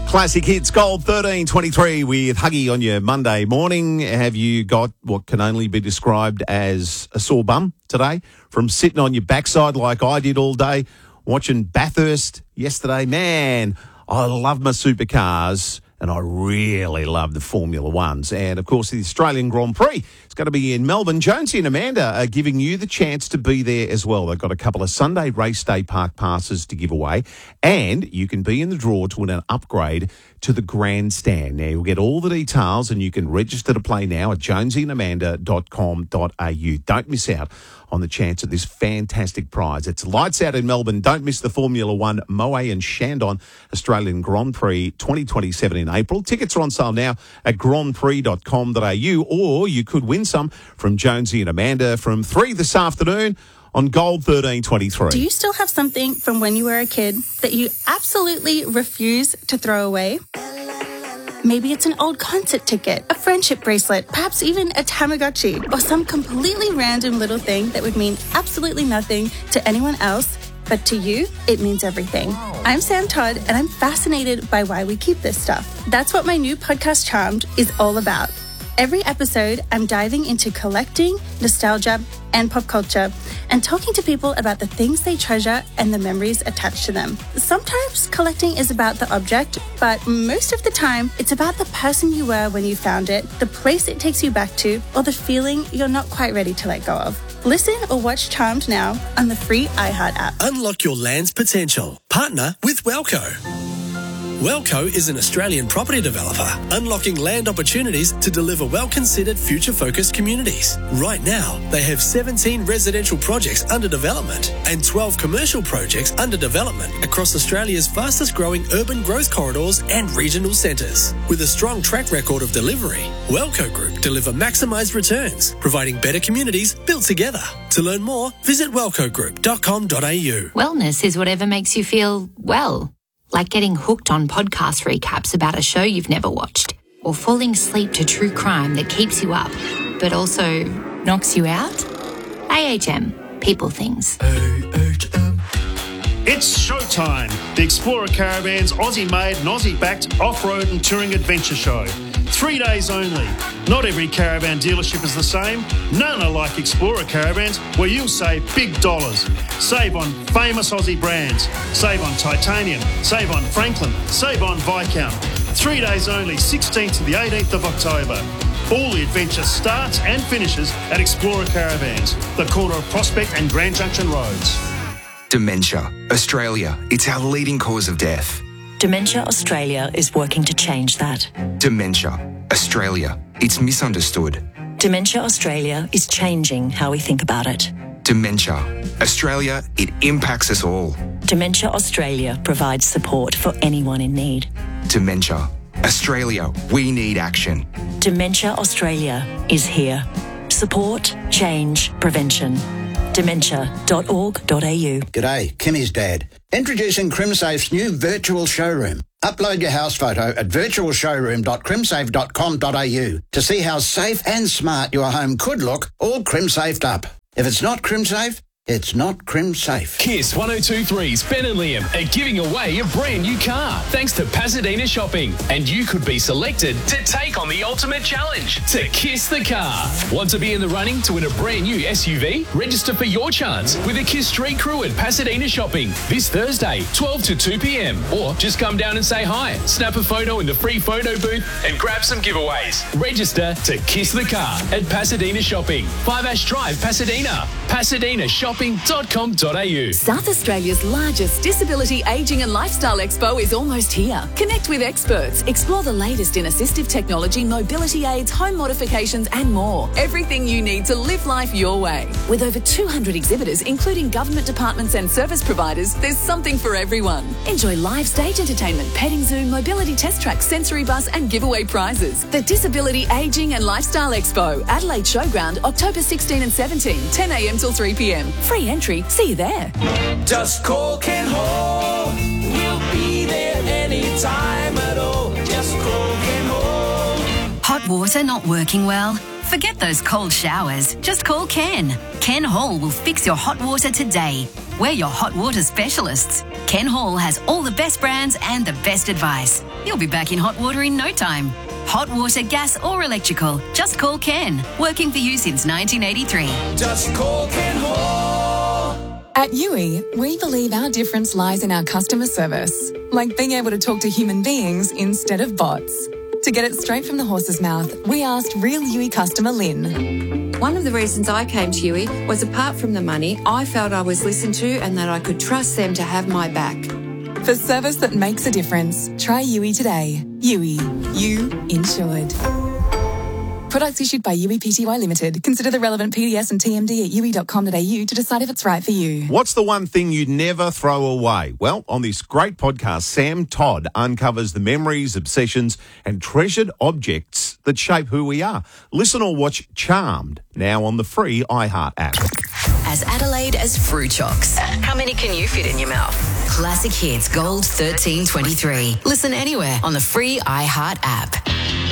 Classic Hits Gold 1323 with Huggy on your Monday morning. Have you got what can only be described as a sore bum today from sitting on your backside like I did all day watching Bathurst yesterday? Man, I love my supercars and I really love the Formula Ones. And, of course, the Australian Grand Prix is going to be in Melbourne. Jonesy and Amanda are giving you the chance to be there as well. They've got a couple of Sunday race day park passes to give away, and you can be in the draw to win an upgrade to the grandstand. Now, you'll get all the details and you can register to play now at jonesyandamanda.com.au. Don't miss out on the chance of this fantastic prize. It's lights out in Melbourne. Don't miss the Formula One Moët and Chandon Australian Grand Prix 2027 in April. Tickets are on sale now at grandprix.com.au, or you could win some from Jonesy and Amanda from 3 this afternoon on Gold 1323. Do you still have something from when you were a kid that you absolutely refuse to throw away? Maybe it's an old concert ticket, a friendship bracelet, perhaps even a Tamagotchi, or some completely random little thing that would mean absolutely nothing to anyone else, but to you, it means everything. I'm Sam Todd, and I'm fascinated by why we keep this stuff. That's what my new podcast, Charmed, is all about. Every episode, I'm diving into collecting, nostalgia, and pop culture, and talking to people about the things they treasure and the memories attached to them. Sometimes collecting is about the object, but most of the time, it's about the person you were when you found it, the place it takes you back to, or the feeling you're not quite ready to let go of. Listen or watch Charmed now on the free iHeart app. Unlock your land's potential. Partner with Wellco. Wellco is an Australian property developer unlocking land opportunities to deliver well-considered future-focused communities. Right now, they have 17 residential projects under development and 12 commercial projects under development across Australia's fastest-growing urban growth corridors and regional centres. With a strong track record of delivery, Wellco Group deliver maximised returns, providing better communities built together. To learn more, visit wellcogroup.com.au. Wellness is whatever makes you feel well. Like getting hooked on podcast recaps about a show you've never watched, or falling asleep to true crime that keeps you up, but also knocks you out. AHM. People things. AHM. It's showtime. The Explorer Caravans Aussie-made and Aussie-backed off-road and touring adventure show. 3 days only. Not every caravan dealership is the same. None are like Explorer Caravans, where you'll save big dollars. Save on famous Aussie brands. Save on Titanium. Save on Franklin. Save on Viscount. 3 days only, 16th to the 18th of October. All the adventure starts and finishes at Explorer Caravans, the corner of Prospect and Grand Junction Roads. Dementia. Australia. It's our leading cause of death. Dementia Australia is working to change that. Dementia. Australia. It's misunderstood. Dementia Australia is changing how we think about it. Dementia. Australia. It impacts us all. Dementia Australia provides support for anyone in need. Dementia. Australia. We need action. Dementia Australia is here. Support, change, prevention. Dementia.org.au. G'day, Kimmy's dad. Introducing CrimSafe's new virtual showroom. Upload your house photo at virtualshowroom.crimsafe.com.au to see how safe and smart your home could look, all CrimSafed up. If it's not CrimSafe, it's not CrimSafe. Kiss 102.3's Ben and Liam are giving away a brand new car thanks to Pasadena Shopping. And you could be selected to take on the ultimate challenge to kiss the car. Want to be in the running to win a brand new SUV? Register for your chance with a Kiss Street crew at Pasadena Shopping this Thursday, 12 to 2 p.m. Or just come down and say hi, snap a photo in the free photo booth and grab some giveaways. Register to kiss the car at Pasadena Shopping. 5 Ash Drive, Pasadena. Pasadena Shopping. South Australia's largest disability, ageing and lifestyle expo is almost here. Connect with experts, explore the latest in assistive technology, mobility aids, home modifications and more. Everything you need to live life your way. With over 200 exhibitors, including government departments and service providers, there's something for everyone. Enjoy live stage entertainment, petting zoo, mobility test track, sensory bus and giveaway prizes. The Disability, Ageing and Lifestyle Expo, Adelaide Showground, October 16 and 17, 10 a.m. till 3 p.m. Free entry. See you there. Just call Ken Hall. We'll be there anytime at all. Just call Ken Hall. Hot water not working well? Forget those cold showers. Just call Ken. Ken Hall will fix your hot water today. We're your hot water specialists. Ken Hall has all the best brands and the best advice. You'll be back in hot water in no time. Hot water, gas or electrical, just call Ken. Working for you since 1983. Just call Ken Hall. At Yui, we believe our difference lies in our customer service, like being able to talk to human beings instead of bots. To get it straight from the horse's mouth, we asked real Yui customer Lynn. One of the reasons I came to Yui was, apart from the money, I felt I was listened to and that I could trust them to have my back. For service that makes a difference, try Yui today. Yui, you insured. Products issued by Yui Pty Limited. Consider the relevant PDS and TMD at yui.com.au to decide if it's right for you. What's the one thing you'd never throw away? Well, on this great podcast, Sam Todd uncovers the memories, obsessions and treasured objects that shape who we are. Listen or watch Charmed, now on the free iHeart app. As Adelaide as Fruit Chocks. How many can you fit in your mouth? Classic Hits Gold 1323. Listen anywhere on the free iHeart app.